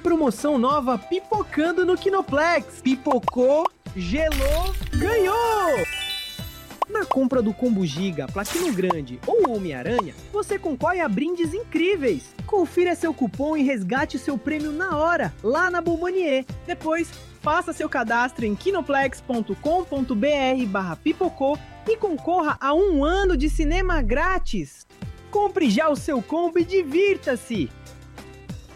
promoção nova pipocando no Kinoplex. Pipocou, gelou, ganhou! Na compra do Combo Giga, Platino Grande ou Homem-Aranha, você concorre a brindes incríveis. Confira seu cupom e resgate seu prêmio na hora, lá na Bombonier. Depois, faça seu cadastro em kinoplex.com.br/pipocô e concorra a 1 ano de cinema grátis. Compre já o seu combo e divirta-se!